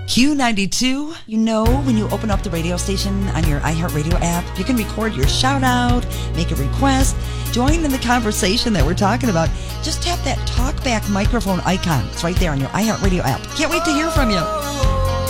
Q92, you know, when you open up the radio station on your iHeartRadio app, you can record your shout out, make a request, join in the conversation that we're talking about. Just tap that talkback microphone icon. It's right there on your iHeartRadio app. Can't wait to hear from you.